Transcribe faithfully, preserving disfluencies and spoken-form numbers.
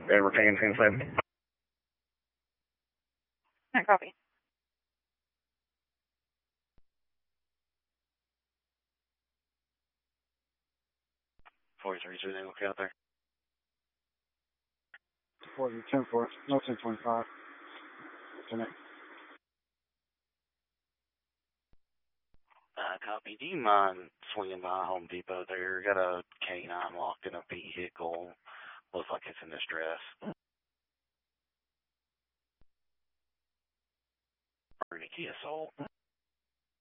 and we're taking ten seven. Not copy. forty-three, is everything okay out there? forty, ten four, no ten twenty-five. Connect. Uh, copy. Do you mind swinging by Home Depot there? Got a K nine locked in a vehicle. Looks like it's in distress. Or a Kia Soul.